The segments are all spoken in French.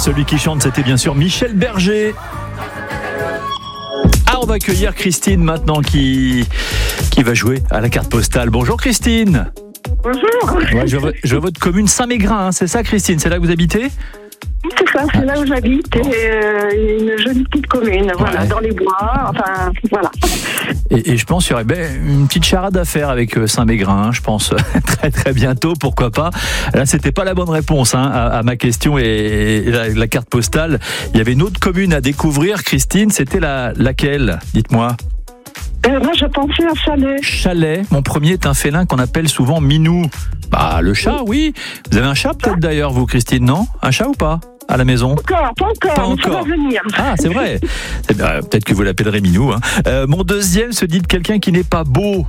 celui qui chante, c'était bien sûr Michel Berger. Ah, on va accueillir Christine maintenant qui va jouer à la carte postale. Bonjour Christine. Bonjour. Ouais, je vois votre commune Saint-Mégrin, hein, c'est ça Christine, c'est là que vous habitez ? C'est ça, c'est là où j'habite, et une jolie petite commune, voilà, ouais. dans les bois, enfin, voilà. Et je pense qu'il y aurait une petite charade à faire avec Saint-Mégrin, hein, je pense, très très bientôt, pourquoi pas. Là, c'était pas la bonne réponse à ma question et la carte postale. Il y avait une autre commune à découvrir, Christine, c'était laquelle ? Dites-moi. Moi, je pensais à Chalais. Chalais, mon premier est un félin qu'on appelle souvent Minou. Bah, le chat, oui. Vous avez un chat peut-être d'ailleurs, vous, Christine, non ? Un chat ou pas ? À la maison ? Pas encore, mais ça va venir. Ah, c'est vrai. Peut-être que vous l'appellerez Minou. Hein. Mon deuxième se dit de quelqu'un qui n'est pas beau.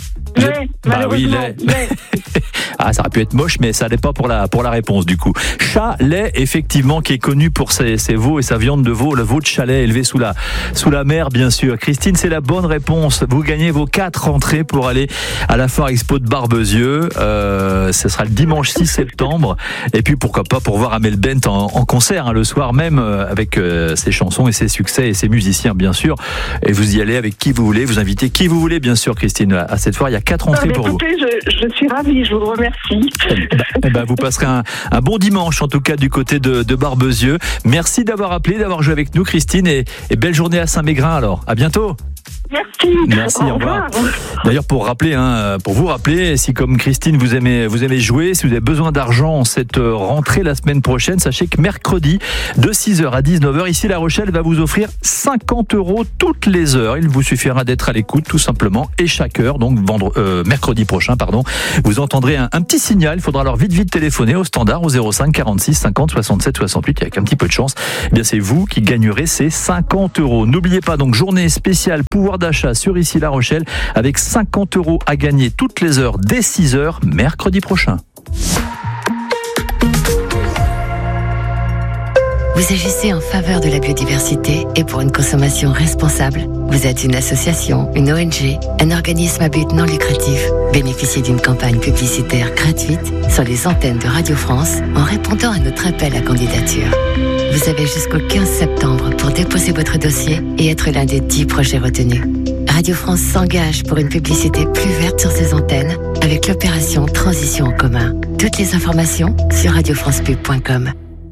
Lait. Ah, ça aurait pu être moche, mais ça n'est pas pour la réponse du coup. Chalais, effectivement, qui est connu pour ses veaux et sa viande de veau, le veau de Chalais élevé sous la mer, bien sûr. Christine, c'est la bonne réponse. Vous gagnez vos 4 entrées pour aller à la Foire Expo de Barbezieux. Ce sera le dimanche 6 septembre. Et puis pourquoi pas pour voir Amel Bent en concert le soir même avec ses chansons et ses succès et ses musiciens, bien sûr. Et vous y allez avec qui vous voulez, vous invitez qui vous voulez, bien sûr, Christine, à cette foire. Il y a 4 entrées pour vous. Je suis ravie, je vous remercie. Vous passerez un bon dimanche, en tout cas, du côté de Barbezieux. Merci d'avoir appelé, d'avoir joué avec nous, Christine, et belle journée à Saint-Mégrin, alors. À bientôt. Merci, au revoir. D'ailleurs, pour vous rappeler, si comme Christine vous aimez jouer, si vous avez besoin d'argent en cette rentrée la semaine prochaine, sachez que mercredi de 6h à 19h, ici La Rochelle va vous offrir 50 € toutes les heures. Il vous suffira d'être à l'écoute tout simplement, et chaque heure, donc mercredi prochain, vous entendrez un petit signal. Il faudra alors vite téléphoner au standard au 05 46 50 67 68. Avec un petit peu de chance, eh bien c'est vous qui gagnerez ces 50 €. N'oubliez pas, donc journée spéciale pouvoir d'achat sur ici La Rochelle avec 50 € à gagner toutes les heures dès 6h mercredi prochain. Vous agissez en faveur de la biodiversité et pour une consommation responsable. Vous êtes une association, une ONG, un organisme à but non lucratif. Bénéficiez d'une campagne publicitaire gratuite sur les antennes de Radio France en répondant à notre appel à candidature. Vous avez jusqu'au 15 septembre pour déposer votre dossier et être l'un des 10 projets retenus. Radio France s'engage pour une publicité plus verte sur ses antennes avec l'opération Transition en commun. Toutes les informations sur radiofrancepub.com.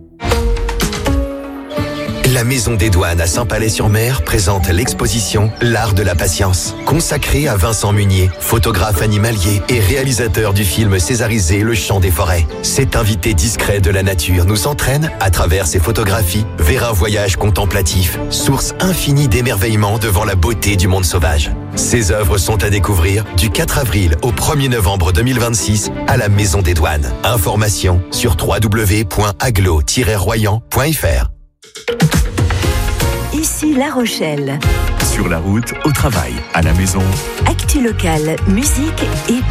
La Maison des Douanes à Saint-Palais-sur-Mer présente l'exposition L'Art de la Patience, consacrée à Vincent Munier, photographe animalier et réalisateur du film césarisé Le Chant des Forêts. Cet invité discret de la nature nous entraîne, à travers ses photographies, vers un voyage contemplatif, source infinie d'émerveillement devant la beauté du monde sauvage. Ces œuvres sont à découvrir du 4 avril au 1er novembre 2026 à la Maison des Douanes. Informations sur www.aglo-royan.fr. Ici La Rochelle. Sur la route, au travail, à la maison. Actu locale, musique et